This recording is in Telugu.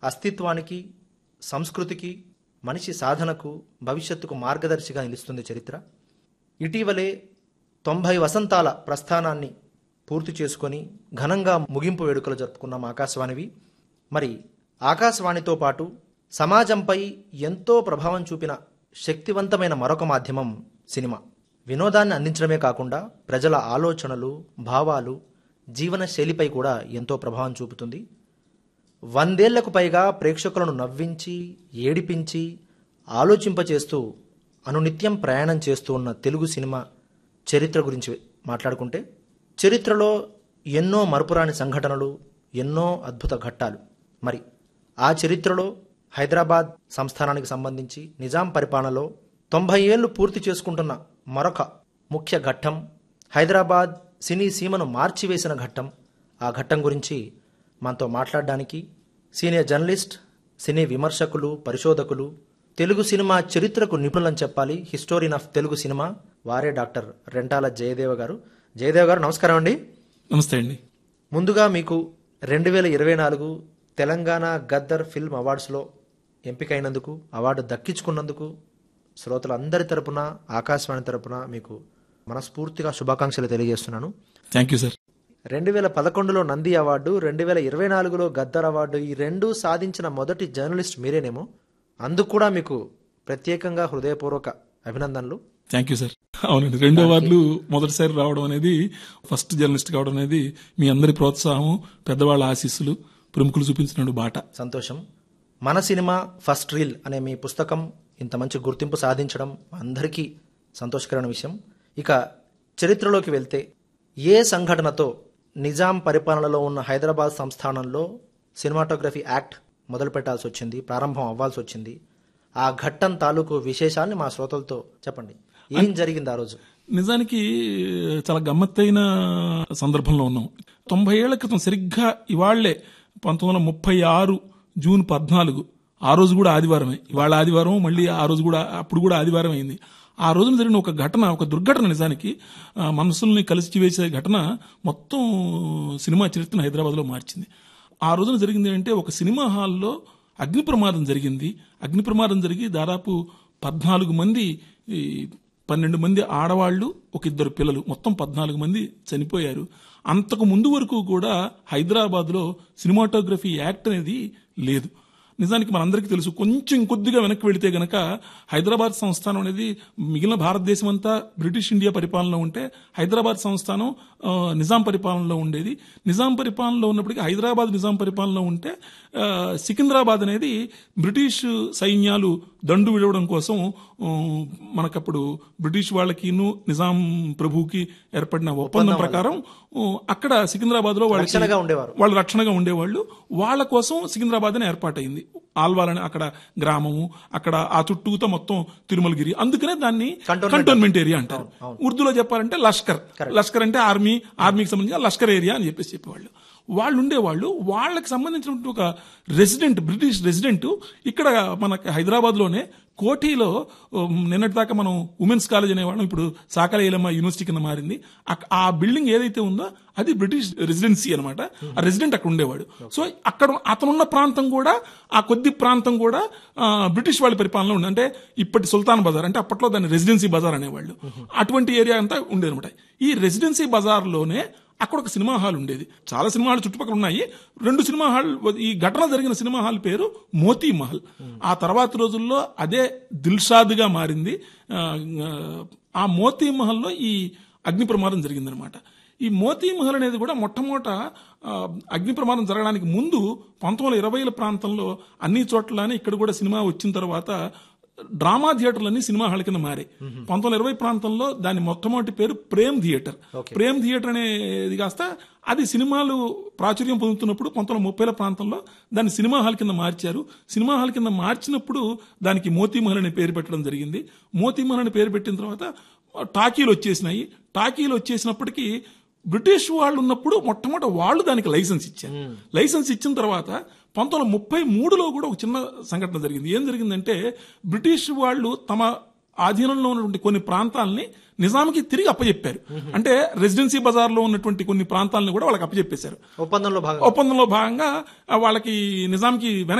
అస్తిత్వానికి, సంస్కృతికి, మనిషి సాధనకు, భవిష్యత్తుకు మార్గదర్శిగా నిలుస్తుంది చరిత్ర. ఇటీవలే 90 వసంతాల ప్రస్థానాన్ని పూర్తి చేసుకొని ఘనంగా ముగింపు వేడుకలు జరుపుకున్నాం ఆకాశవాణివి. మరి ఆకాశవాణితో పాటు సమాజంపై ఎంతో ప్రభావం చూపిన శక్తివంతమైన మరొక మాధ్యమం సినిమా. వినోదాన్ని అందించడమే కాకుండా ప్రజల ఆలోచనలు, భావాలు, జీవన శైలిపై కూడా ఎంతో ప్రభావం చూపుతుంది. 100 ఏళ్లకు పైగా ప్రేక్షకులను నవ్వించి, ఏడిపించి, ఆలోచింపచేస్తూ అనునిత్యం ప్రయాణం చేస్తూ ఉన్న తెలుగు సినిమా చరిత్ర గురించి మాట్లాడుకుంటే, చరిత్రలో ఎన్నో మరపురాని సంఘటనలు, ఎన్నో అద్భుత ఘట్టాలు. మరి ఆ చరిత్రలో హైదరాబాద్ సంస్థానానికి సంబంధించి నిజాం పరిపాలనలో 90 ఏళ్లు పూర్తి చేసుకుంటున్న మరొక ముఖ్య ఘట్టం, హైదరాబాద్ సినీ సీమను మార్చివేసిన ఘట్టం. ఆ ఘట్టం గురించి మనతో మాట్లాడడానికి సీనియర్ జర్నలిస్ట్, సినీ విమర్శకులు, పరిశోధకులు, తెలుగు సినిమా చరిత్రకు నిపుణులని చెప్పాలి, హిస్టోరియన్ ఆఫ్ తెలుగు సినిమా, వారే డాక్టర్ రెంటాల జయదేవ గారు. జయదేవ్ గారు నమస్కారం అండి. నమస్తే అండి. ముందుగా మీకు 2024 తెలంగాణ గద్దర్ ఫిల్మ్ అవార్డ్స్లో ఎంపికైనందుకు, అవార్డు దక్కించుకున్నందుకు శ్రోతలందరి తరపున, ఆకాశవాణి తరపున మీకు మనస్ఫూర్తిగా శుభాకాంక్షలు తెలియజేస్తున్నాను. Thank you sir. 2011లో Nandi award, 2024లో Gaddar award, ఈ రెండూ సాధించిన మొదటి జర్నలిస్ట్ మీరేనేమో. అందుకు కూడా మీకు ప్రత్యేకంగా హృదయపూర్వక అభినందనలు. Thank you sir. అవునండి, 2 అవార్డులు మొదటిసారి రావడం అనేది, ఫస్ట్ జర్నలిస్ట్ కావడం అనేది మీ అందరి ప్రోత్సాహం, పెద్దవాళ్ళ ఆశీస్సులు, ప్రముఖులు చూపించిన బాట. సంతోషం. మన సినిమా ఫస్ట్ రీల్ అనే మీ పుస్తకం ఇంత మంచి గుర్తింపు సాధించడం అందరికీ సంతోషకరమైన విషయం. ఇక చరిత్రలోకి వెళ్తే, ఏ సంఘటనతో నిజాం పరిపాలనలో ఉన్న హైదరాబాద్ సంస్థానంలో సినిమాటోగ్రఫీ యాక్ట్ మొదలు పెట్టాల్సి వచ్చింది, ప్రారంభం అవ్వాల్సి వచ్చింది? ఆ ఘట్టం తాలూకు విశేషాన్ని మా శ్రోతలతో చెప్పండి. ఏం జరిగింది ఆ రోజు? నిజానికి చాలా గమ్మత్తైన సందర్భంలో ఉన్నాం. 90 ఏళ్ల క్రితం సరిగ్గా ఇవాళ్లే 1936 జూన్ 14, ఆ రోజు కూడా ఆదివారమే. ఇవాళ ఆదివారం, మళ్ళీ ఆ రోజు కూడా, అప్పుడు కూడా ఆదివారం అయింది. ఆ రోజున జరిగిన ఒక ఘటన, ఒక దుర్ఘటన నిజానికి మనసుల్ని కలిసి వేసే ఘటన మొత్తం సినిమా చరిత్రను హైదరాబాద్లో మార్చింది. ఆ రోజున జరిగింది అంటే, ఒక సినిమా హాల్లో అగ్ని ప్రమాదం జరిగింది. అగ్ని ప్రమాదం జరిగి దాదాపు 14 మంది, 12 మంది ఆడవాళ్లు, ఒక 2 పిల్లలు, మొత్తం 14 మంది చనిపోయారు. అంతకు ముందు వరకు కూడా హైదరాబాద్లో సినిమాటోగ్రఫీ యాక్ట్ అనేది లేదు. నిజానికి మనందరికీ తెలుసు. కొంచెం కొద్దిగా వెనక్కి వెళితే గనక హైదరాబాద్ సంస్థానం అనేది మిగిలిన భారతదేశం అంతా బ్రిటిష్ ఇండియా పరిపాలనలో ఉంటే, హైదరాబాద్ సంస్థానం నిజాం పరిపాలనలో ఉండేది. నిజాం పరిపాలనలో ఉన్నప్పటికీ హైదరాబాద్ నిజాం పరిపాలనలో ఉంటే, సికింద్రాబాద్ అనేది బ్రిటిష్ సైన్యాలు దండు విడవడం కోసం మనకప్పుడు బ్రిటిష్ వాళ్ళకిను నిజాం ప్రభుకి ఏర్పడిన ఒప్పందం ప్రకారం అక్కడ సికింద్రాబాద్ లో వాళ్ళు రక్షణగా ఉండేవాళ్ళు. వాళ్ళ కోసం సికింద్రాబాద్ అని ఏర్పాటైంది. ఆల్వాలని అక్కడ గ్రామము, అక్కడ ఆ చుట్టూతో మొత్తం తిరుమలగిరి, అందుకనే దాన్ని కంటోన్మెంట్ ఏరియా అంటారు. ఉర్దూలో చెప్పాలంటే లష్కర్. లష్కర్ అంటే ఆర్మీకి సంబంధించిన లష్కర్ ఏరియా అని చెప్పేవాళ్ళు. వాళ్ళు ఉండేవాళ్ళు. వాళ్ళకి సంబంధించినటువంటి ఒక రెసిడెంట్, బ్రిటిష్ రెసిడెంట్ ఇక్కడ మనకి హైదరాబాద్ లోనే కోఠీలో, నిన్నటి దాకా మనం ఉమెన్స్ కాలేజ్ అనేవాళ్ళం, ఇప్పుడు సాకల ఏలమ్మ యూనివర్సిటీ కింద మారింది. ఆ బిల్డింగ్ ఏదైతే ఉందో అది బ్రిటిష్ రెసిడెన్సీ అనమాట. ఆ రెసిడెంట్ అక్కడ ఉండేవాడు. సో అక్కడ అతనున్న ప్రాంతం కూడా, ఆ కొద్ది ప్రాంతం కూడా బ్రిటిష్ వాళ్ళ పరిపాలనలో ఉంది. అంటే ఇప్పటి సుల్తాన్ బజార్, అంటే అప్పట్లో దాన్ని రెసిడెన్సీ బజార్ అనేవాళ్ళు. అటువంటి ఏరియా అంతా ఉండేది అనమాట. ఈ రెసిడెన్సీ బజార్ లోనే అక్కడ ఒక సినిమా హాల్ ఉండేది. చాలా సినిమా హాల్ చుట్టుపక్కల ఉన్నాయి. 2 సినిమా హాల్, ఈ ఘటన జరిగిన సినిమా హాల్ పేరు మోతీ మహల్. ఆ తర్వాత రోజుల్లో అదే దిల్షాద్ గా మారింది. ఆ మోతీ మహల్లో ఈ అగ్ని ప్రమాదం జరిగిందనమాట. ఈ మోతీ మహల్ అనేది కూడా మొట్టమొదట అగ్ని ప్రమాదం జరగడానికి ముందు 1920ల ప్రాంతంలో అన్ని చోట్లనే, ఇక్కడ కూడా సినిమా వచ్చిన తర్వాత డ్రామా థియేటర్లన్నీ సినిమా హాల్ కింద మారాయి. 1920 ప్రాంతంలో దాని మొట్టమొదటి పేరు ప్రేమ్ థియేటర్. ప్రేమ్ థియేటర్ అనేది కాస్త అది సినిమాలు ప్రాచుర్యం పొందుతున్నప్పుడు 1930ల ప్రాంతంలో దాన్ని సినిమా హాల్ కింద మార్చారు. సినిమా హాల్ కింద మార్చినప్పుడు దానికి మోతీ మహల్ అనే పేరు పెట్టడం జరిగింది. మోతీ మహల్ అనే పేరు పెట్టిన తర్వాత టాకీలు వచ్చేసినాయి. టాకీలు వచ్చేసినప్పటికీ బ్రిటిష్ వాళ్ళు ఉన్నప్పుడు మొట్టమొదటి వాళ్ళు దానికి లైసెన్స్ ఇచ్చారు. లైసెన్స్ ఇచ్చిన తర్వాత 1933లో కూడా ఒక చిన్న సంఘటన జరిగింది. ఏం జరిగిందంటే, బ్రిటిష్ వాళ్ళు తమ ఆధీనంలో ఉన్నటువంటి కొన్ని ప్రాంతాలని నిజాంకి తిరిగి అప్పచెప్పారు. అంటే రెసిడెన్సీ బజార్ లో ఉన్నటువంటి కొన్ని ప్రాంతాలను కూడా వాళ్ళకి అప్పచెప్పేశారు. ఒప్పందంలో భాగంగా వాళ్ళకి నిజాంకి